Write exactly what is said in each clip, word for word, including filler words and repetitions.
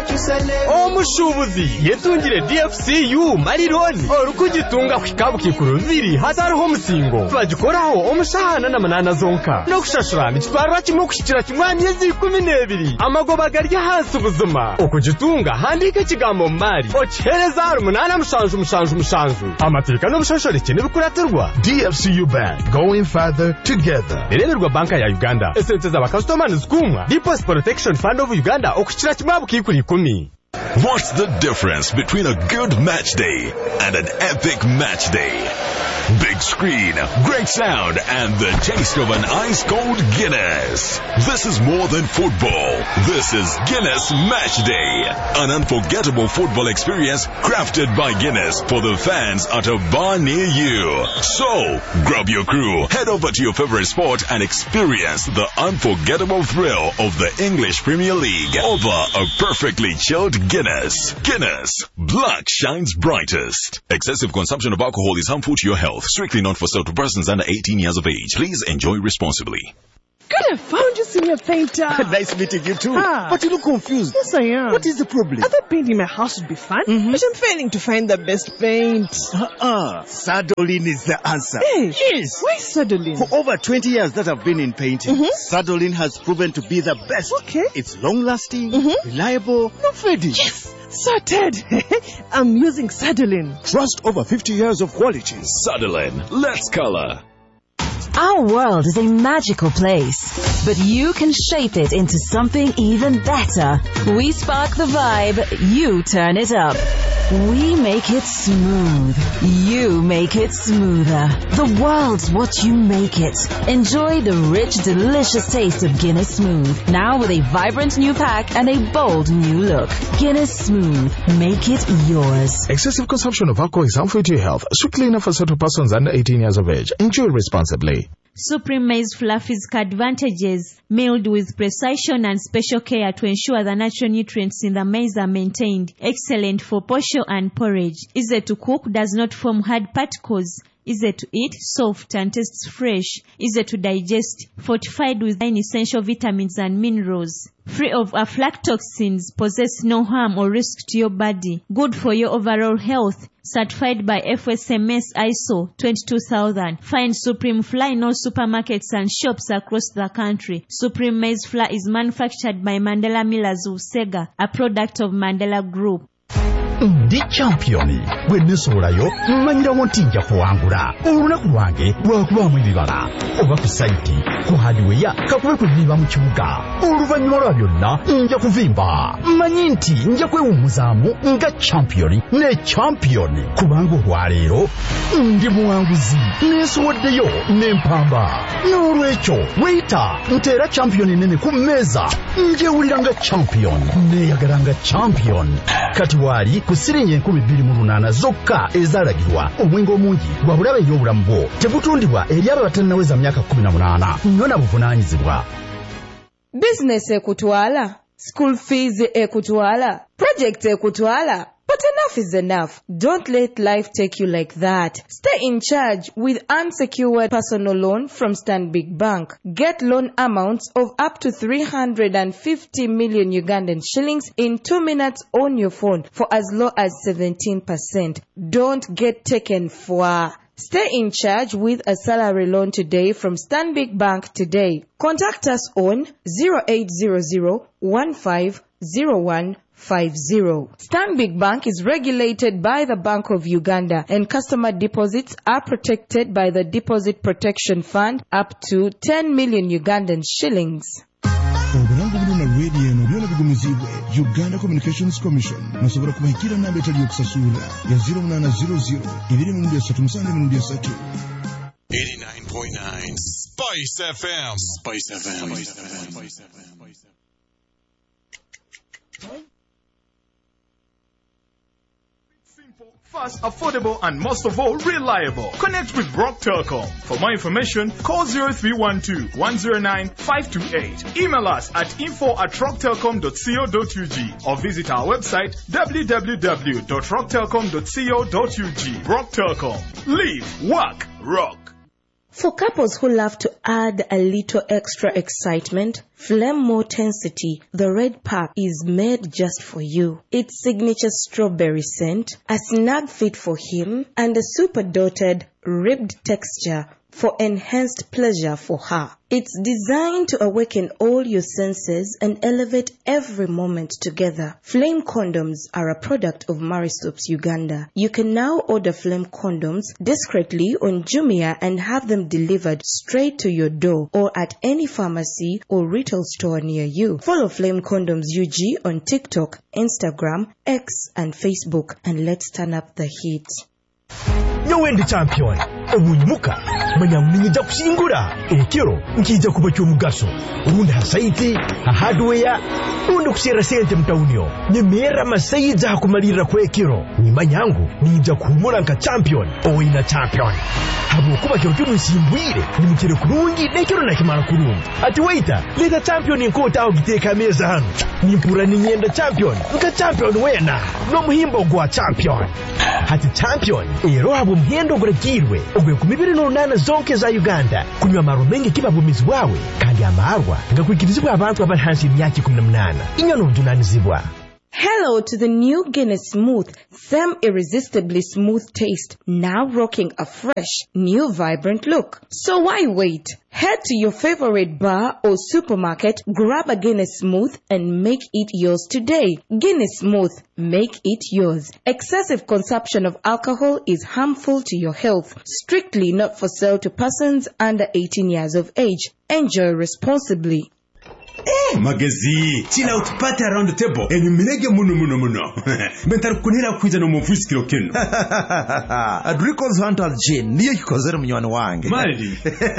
omushubuzi yetungire D F C U marironi orukugitunga kwikabu kikuru biri hatariho musingo bagikoraho omushahana na manana zonka no kushashura nikitwarwa kimwe kushikira kimwani yezi kumi n'ebiri amagoba garya hasi ubuzima okugitunga handika kigambo mari okihereza umunana mushanju mushanju mushanju amateka no mushashoreke n'ibikuratirwa. D F C U Bank, going further together. Ereberwa banka ya Uganda esente za customer nzikumwa Deposit Protection Fund of Uganda okukira kimwabu kikuri kumi. What's the difference between a good match day and an epic match day? Big screen, great sound, and the taste of an ice-cold Guinness. This is more than football. This is Guinness Match Day. An unforgettable football experience crafted by Guinness for the fans at a bar near you. So, grab your crew, head over to your favorite sport and experience the unforgettable thrill of the English Premier League over a perfectly chilled Guinness. Guinness. Black shines brightest. Excessive consumption of alcohol is harmful to your health. Strictly not for sale to persons under eighteen years of age. Please enjoy responsibly. Good, I found you, Senior Painter. Nice meeting you too. Ah. But you look confused. Yes, I am. What is the problem? I thought painting my house would be fun, mm-hmm. but I'm failing to find the best paint. Uh-uh. Sadolin is the answer. Hey, yes. Why Sadolin? For over twenty years that I've been in painting, mm-hmm. Sadolin has proven to be the best. Okay. It's long-lasting, mm-hmm. reliable, no fading. Yes. Sorted. I'm using Sadolin. Trust over fifty years of quality. Sadolin. Let's color. Our world is a magical place, but you can shape it into something even better. We spark the vibe, you turn it up. We make it smooth, you make it smoother. The world's what you make it. Enjoy the rich, delicious taste of Guinness Smooth, now with a vibrant new pack and a bold new look. Guinness Smooth, make it yours. Excessive consumption of alcohol is harmful to your health. Strictly enough for certain persons under eighteen years of age. Enjoy responsibly. Supreme Maize Flour Physical advantages, milled with precision and special care to ensure the natural nutrients in the maize are maintained. Excellent for posho and porridge. Easy to cook, does not form hard particles. Easy to eat, soft and tastes fresh. Easy to digest, fortified with nine essential vitamins and minerals. Free of aflatoxins, possess no harm or risk to your body. Good for your overall health. Certified by F S M S I S O twenty-two thousand. Find Supreme Flour in all supermarkets and shops across the country. Supreme Maize Flour is manufactured by Mandela Millers of Sega, a product of Mandela Group. Ndi championi bwenesolayo mmanyirawo ntinja kuwangula olunaku lwange lwakubamu ebibala oba ku saiti ku hardware kakube kuviva mu kibuga oluvannyuma lwa byonna nja kuvimba mmanyi nti nja kwewummuzaamu nga championi ne championi kubanga olwaleero ndi muwanguzi neesowoddeyo n'empamba n'olwekyo weyita nteera championi nene ku mmeeza njewulira nga champion neeyagala nga champion kati waali ku siringi enkumi bbiri mu lunaana zokka ezaalagirwa omwenge omungi gwa bulabe ey'obulamu bwo tebutundibwa eri abo batannaweza myaka kumi na munaana nnyo na buvunaanyizibwa. Bizinesi ekutwala, school fees ekutwala, project ekutwala. But enough is enough. Don't let life take you like that. Stay in charge with unsecured personal loan from Stanbic Bank. Get loan amounts of up to three hundred fifty million Ugandan shillings in two minutes on your phone for as low as seventeen percent. Don't get taken for. Stay in charge with a salary loan today from Stanbic Bank today. Contact us on zero eight zero zero one five zero one five zero. Stanbic Bank is regulated by the Bank of Uganda, and customer deposits are protected by the Deposit Protection Fund up to ten million Ugandan shillings. Uganda Communications Commission musobora kubahikira namba etali okusasula ya zero nine zero zero two three seven seven three. eighty-nine point nine Spice F M. Spice F M. Spice F M. Spice F M. Simple, fast, affordable, and most of all, reliable. Connect with Rock Telecom. For more information, call zero three one two, one zero nine, five two eight. Email us at info at rock telecom dot co dot u g or visit our website w w w dot rock telecom dot co dot u g. Rock Telecom. Live, work, rock. For couples who love to add a little extra excitement, Flame More Tensity, the red pack, is made just for you. Its signature strawberry scent, a snug fit for him, and a super dotted, ribbed texture for enhanced pleasure for her. It's designed to awaken all your senses and elevate every moment together. Flame condoms are a product of Marisops Uganda. You can now order Flame condoms discreetly on Jumia and have them delivered straight to your door or at any pharmacy or retail store near you. Follow Flame Condoms U G on TikTok, Instagram, X, and Facebook, and let's turn up the heat. Nyowendi champion obunyimuka manya mninja kusingura ekiro nkija kuba kyomugaso urundi hasaiti hardware urundi kusera sente mtaunio nyemera masayiza hakumalira kwa ekiro nimanyangu ninja kuhumura nka champion oina champion habo kuba kiro kyumusimbwire nimukire kurungi nekiro nakimara kurungi ati waita leta champion nkota aho giteka meza hano nimpura ninyenda champion nka champion wena no muhimbo gwa champion hati champion ero habo mhendo guregirwe ogwe kumibiri n'unana zonke za Uganda kunywa amaro mengi kibabumizi wawe kandi amarwa ngakwikirizibwa abantu abari hansi y'imyaka kumi n'umunani inyono dunanizibwa. Hello to the new Guinness Smooth, them irresistibly smooth taste, now rocking a fresh, new vibrant look. So why wait? Head to your favorite bar or supermarket, grab a Guinness Smooth and make it yours today. Guinness Smooth, make it yours. Excessive consumption of alcohol is harmful to your health. Strictly not for sale to persons under eighteen years of age. Enjoy responsibly. Eh, magezi chila utupate around the table enyu minege muno muno muno mentar kunira kwiza no mufusi kilo kenu Adrico's Hunters Gin niyo kikozera munywani wange Mali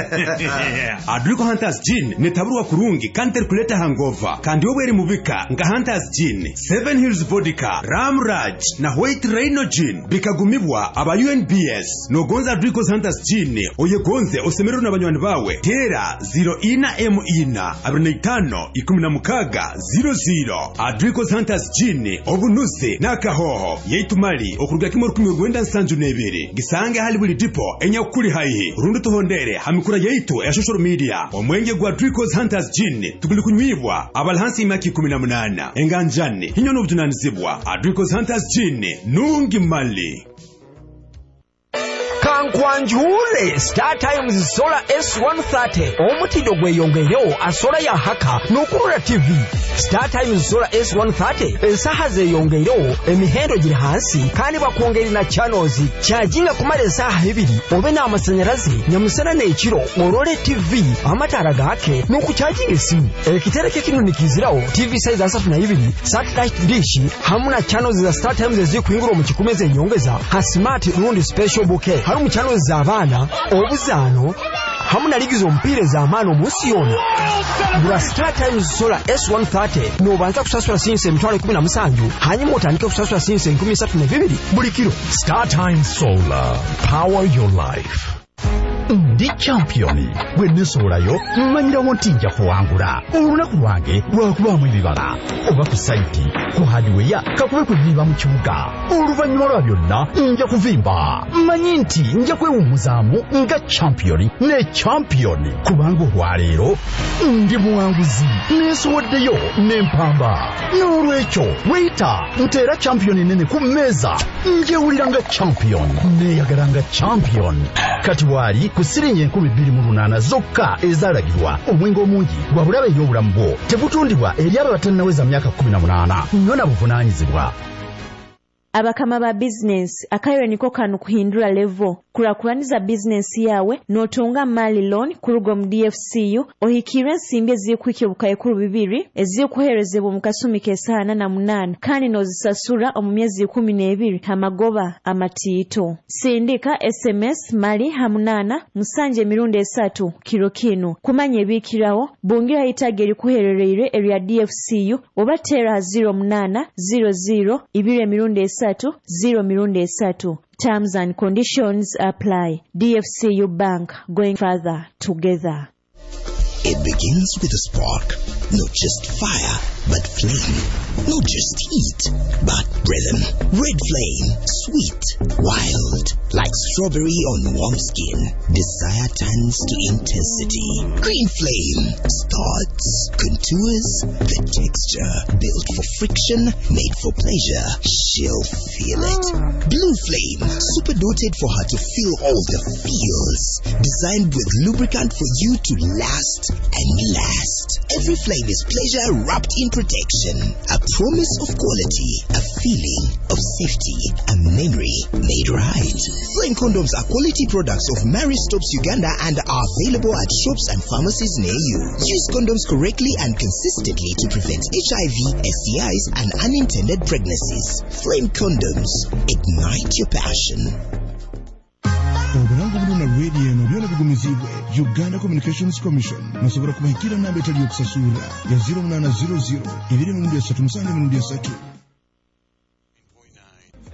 Adrico Hunters Gin netabruwa kurungi kanter kuleta hangover kandi woberi mubika nga Hunters Gin Seven Hills Vodka Ramraj na White Rhino Gin bikagumibwa aba U N B S no gonza Adrico's Hunters Gin oye gonze osemero na banywani bawe tera zero ina m ina abirinaitano ikumi na mukaga zero zero Adrico's Hunters Gin obunuse nakahoho yeitumali okuruga kimoro kumwe gwenda nsanju nebere gisange hali buli dipo enya kuri hayi rundu tuhondere hamikura yeitu ya social media omwenge gwa Adrico's Hunters Gin tuguli kunywibwa abalhansi imaki kumi na munani enganjane hinyo n'obujunanizibwa Adrico's Hunters Gin nungi mali Kankwanjule Star Times Solar S one thirty omutindo gweyongerewo asola ya haka n'okurora T V. Star Times Solar S one thirty esaha zeyongerewo emihendo giri hansi kandi bakwongera na channels charginga kumara esaha ibiri obe na amasanyarazi nyamusana n'ekiro orore T V amatara gake n'okucharginga esimu ekitereke kino nikizirawo T V size asatu na ibiri satellite dish hamuna channels za Star Times ezikuingura mu kikumeze nyongeza ha smart rundi special bouquet harumu channels za abana obuzano hamuna ligizo mpire za amano musiyona bura Star Times Solar S one thirty nobanza kusasura sinse emitwalo kumi na musanju hanyuma otandike kusasura sinse enkumi esatu na bibiri buli kiro. Star Times Solar, power your life. Ndi championi wenesolayo mmanyira wontinja kuwangula olunaku lwange lwakubamu ebibala oba ku saiti ku hardware kakube kuviva mu kibuga oluvannyuma lwa byonna nja kuvimba mmanyi nti nja kwewummuzaamu nga championi ne championi kubanga olwaleero ndi muwanguzi neesowoddeyo n'empamba n'olwekyo weyita nteera championi nene ku mmeeza njewulira nga champion neeyagala nga champion kati waali ku sirinye enkumi bbiri mu lunaana zokka ezaalagirwa omwenge omungi gwa bulabe eri obulamu bwo tebutundibwa eri abo batannaweza myaka kumi na munaana nnyo na buvunaanyizibwa. Abakama ba business akayo niko kanu kuhindura level kurakuraniza business yawe notunga mali loan kurugo mu D F C U ohikira nsimbi ezikuike bukaye kuru bibiri ezikuherezebwa mu kasumi kesana na munana kandi nozisasura omu myezi kumi na ebiri hamagoba amatito sindika S M S mali hamunana musanje mirundi esatu kiro kino kumanya ebikirawo bungira itageri kuherereire area D F C U obatera zero munana zero zero ibire mirundi esatu zero mirundi esatu. Terms and conditions apply. D F C U Bank, going further together. It begins with a spark, not just fire. but flame. Not just heat, but rhythm. Red flame, sweet, wild, like strawberry on warm skin. Desire turns to intensity. Green flame starts, contours, the texture built for friction, made for pleasure. She'll feel it. Blue flame, super doted for her to feel all the feels. Designed with lubricant for you to last and last. Every flame is pleasure wrapped in protection. A promise of quality, a feeling of safety, a memory made right. Flame condoms are quality products of Mary Stopes Uganda and are available at shops and pharmacies near you. Use condoms correctly and consistently to prevent H I V, S T Is, and unintended pregnancies. Flame condoms. Ignite your passion. Obulango buno na radio eno byona bigumizibwe Uganda Communications Commission nasobora kumahikira namba etali yokusasula ya zero munana zero zero ibiri mu ndya satu musange mu ndya satu